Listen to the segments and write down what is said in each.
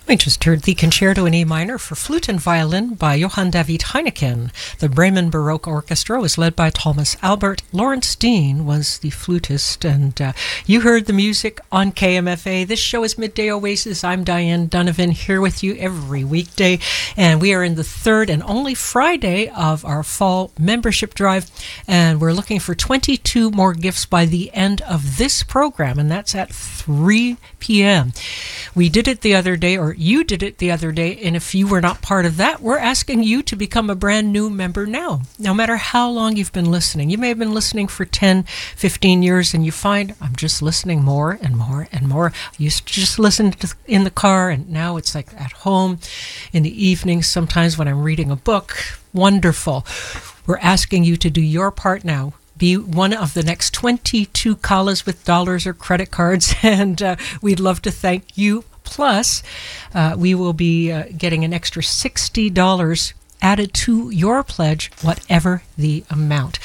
We just heard the Concerto in E minor for flute and violin by Johann David Heineken. The Bremen Baroque Orchestra was led by Thomas Albert. Lawrence Dean was the flutist, and you heard the music on KMFA. This show is Midday Oasis. I'm Diane Donovan, here with you every weekday, and we are in the third and only Friday of our fall membership drive, and we're looking for 22 more gifts by the end of this program, and that's at 3 p.m. We did it the other day, or you did it the other day, and if you were not part of that, we're asking you to become a brand new member now. No matter how long you've been listening, you may have been listening for 10, 15 years, and you find, I'm just listening more and more and more. I used to just listen in the car, and now it's like at home, in the evenings, sometimes when I'm reading a book. Wonderful. We're asking you to do your part now. Be one of the next 22 callers with dollars or credit cards, and we'd love to thank you. Plus, we will be getting an extra $60 added to your pledge, whatever the amount.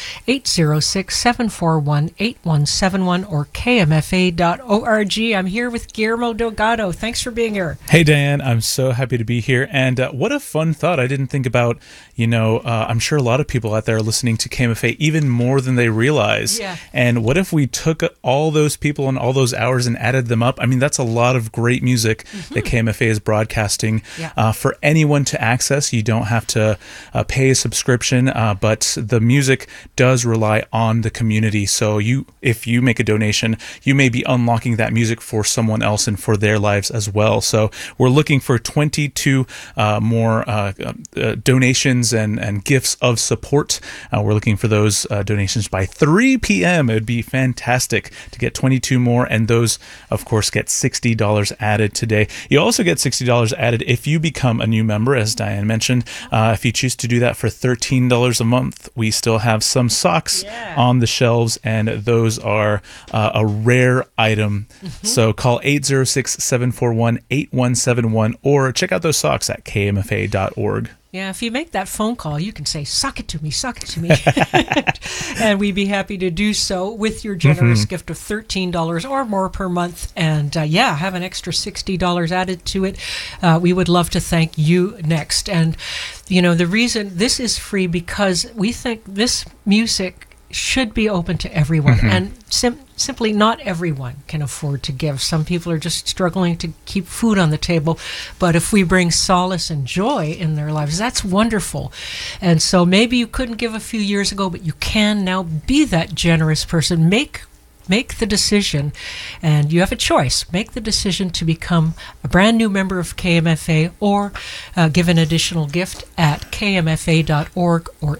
806-741-8171 or kmfa.org. I'm here with Guillermo Delgado. Thanks for being here. Hey, Diane. I'm so happy to be here. And what a fun thought. I didn't think about, I'm sure a lot of people out there are listening to KMFA even more than they realize. Yeah. And what if we took all those people and all those hours and added them up? I mean, that's a lot of great music that KMFA is broadcasting for anyone to access. You don't have to pay a subscription, but the music does rely on the community. So if you make a donation, you may be unlocking that music for someone else and for their lives as well. So we're looking for 22 more donations and gifts of support. We're looking for those donations by 3 p.m. It would be fantastic to get 22 more, and those, of course, get $60 added today. You also get $60 added if you become a new member, as Diane mentioned. If you choose to do that for $13 a month, we still have some socks on the shelves, and those are a rare item. So call 806-741-8171 or check out those socks at kmfa.org. Yeah, if you make that phone call, you can say, suck it to me, and we'd be happy to do so with your generous gift of $13 or more per month. And have an extra $60 added to it. We would love to thank you next. And, the reason this is free because we think this music should be open to everyone, and simply not everyone can afford to give. Some people are just struggling to keep food on the table, but if we bring solace and joy in their lives, that's wonderful. And so maybe you couldn't give a few years ago, but you can now be that generous person. Make the decision, and you have a choice. Make the decision to become a brand new member of KMFA or give an additional gift at kmfa.org or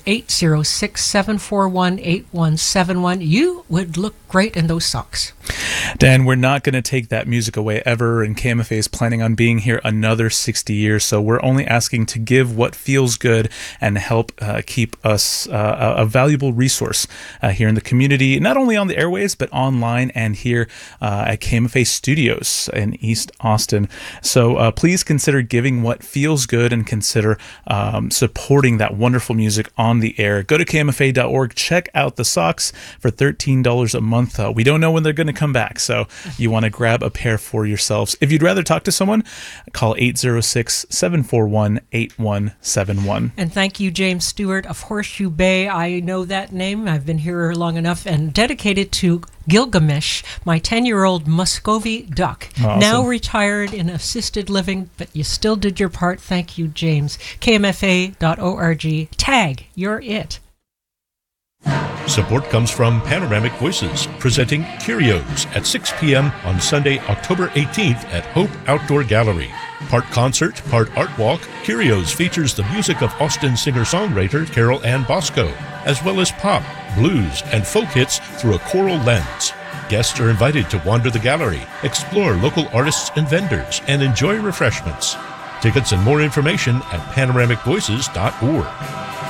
806-741-8171. You would look great in those socks. Dan, we're not going to take that music away ever, and KMFA is planning on being here another 60 years, so we're only asking to give what feels good and help keep us a valuable resource here in the community, not only on the airways, but online and here at KMFA Studios in East Austin. So please consider giving what feels good and consider supporting that wonderful music on the air. Go to kmfa.org, check out the socks for $13 a month. We don't know when they're going to come back, so you want to grab a pair for yourselves. If you'd rather talk to someone, call 806-741-8171. And thank you, James Stewart of Horseshoe Bay. I know that name. I've been here long enough, and dedicated to Gilgamesh, my 10-year-old Muscovy duck. Awesome. Now retired in assisted living, but you still did your part. Thank you, James. KMFA.org. Tag, you're it. Support comes from Panoramic Voices, presenting Curios at 6 p.m. on Sunday, October 18th at Hope Outdoor Gallery. Part concert, part art walk, Curios features the music of Austin singer-songwriter Carol Ann Bosco, as well as pop, blues, and folk hits through a choral lens. Guests are invited to wander the gallery, explore local artists and vendors, and enjoy refreshments. Tickets and more information at panoramicvoices.org.